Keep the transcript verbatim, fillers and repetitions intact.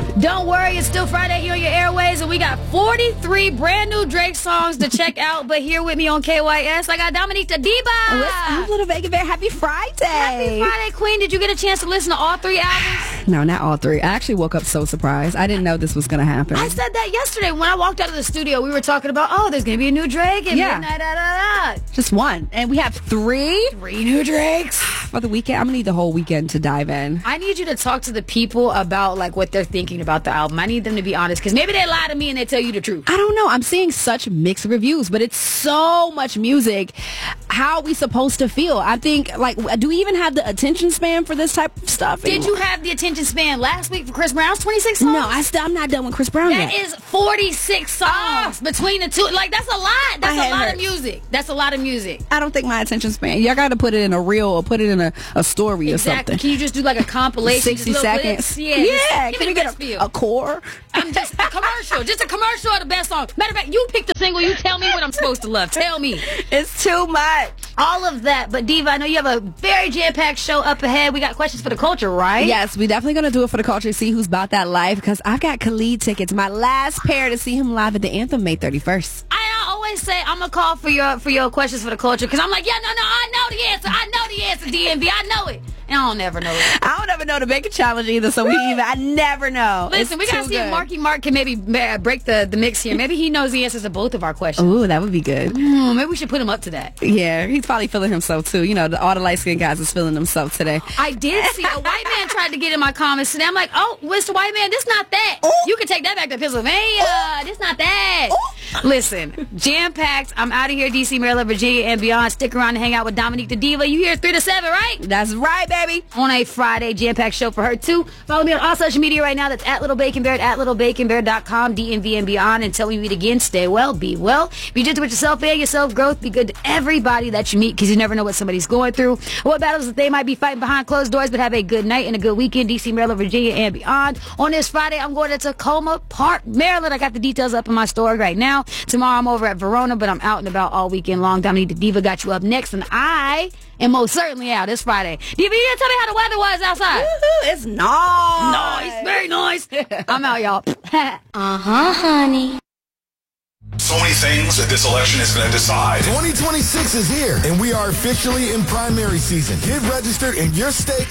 Don't worry, it's still Friday here on your airways, and we got forty-three brand new Drake songs to check out. But here with me on K Y S, I got Dominique the Diva. What's up, Little Vega Bear? Happy Friday. Happy Friday, Queen. Did you get a chance to listen to all three albums? No, not all three. I actually woke up so surprised. I didn't know this was going to happen. I said that yesterday when I walked out of the studio. We were talking about, oh, there's going to be a new Drake and Yeah. midnight, da, da, da. Just one. And we have three Three new Drakes. for the weekend. I'm going to need the whole weekend to dive in. I need you to talk to the people about like what they're thinking about the album. I need them to be honest, because maybe they lie to me and they tell you the truth. I don't know. I'm seeing such mixed reviews, but it's so much music. How are we supposed to feel? I think, like, do we even have the attention span for this type of stuff? Did you have the attention span last week for Chris Brown's twenty-six songs? No, I still, I'm not done with Chris Brown That yet. is forty-six songs between the two. Like, that's a lot. That's I a lot heard. of music. That's a lot of music. I don't think my attention span. Y'all got to put it in a reel or put it in a, a story or Exactly. something. Can you just do like a compilation? sixty just little seconds. clips? Yeah. Yeah. Just Can give we it a get best feel. a, a core? I'm just a commercial. Just a commercial of the best song. Matter of fact, you pick the single. You tell me what I'm supposed to love. Tell me. It's too much. All of that. But Diva, I know you have a very jam-packed show up ahead. We got questions for the culture, right? Yes, we definitely going to do it for the culture, see who's about that life, because I've got Khalid tickets, my last pair to see him live at the Anthem May thirty-first. I always say I'm gonna call for your for your questions for the culture because I'm like, yeah, no, no, I know the answer. I know the answer, D M V. I know it. And I don't never know it. I don't ever know the Bacon Challenge either, so we even, I never know. Listen, It's we gotta too see if good. Marky Mark can maybe uh, break the, the mix here. Maybe he knows the answers to both of our questions. Ooh, that would be good. Hmm, maybe we should put him up to that. Yeah, he's probably feeling himself too. You know, the, all the light skinned guys is feeling themselves today. I did see a white man tried to get in my comments today. I'm like, oh, Mister White Man, this not that. Ooh. You can take that back to Pennsylvania. Ooh. This not that. Ooh. Listen, jam-packed. I'm out of here, D C, Maryland, Virginia, and beyond. Stick around and hang out with Dominique the Diva. You here three to seven, right? That's right, baby. On a Friday jam-packed show for her too. Follow me on all social media right now. That's at Little Bacon Bear, at little bacon bear dot com, D M V and beyond. Until we meet again, stay well, be well. Be gentle with yourself and your self-growth. Be good to everybody that you meet because you never know what somebody's going through, what battles that they might be fighting behind closed doors. But have a good night and a good weekend, D C, Maryland, Virginia, and beyond. On this Friday, I'm going to Tacoma Park, Maryland. I got the details up in my store right now. Tomorrow, I'm over at Verona, but I'm out and about all weekend long. Dominique the Diva got you up next, and I am most certainly out this Friday. Diva, you didn't tell me how the weather was outside. Woohoo, it's nice. Nice, very nice. I'm out, y'all. Uh-huh, honey. So many things that this election is going to decide. twenty twenty-six is here, and we are officially in primary season. Get registered in your state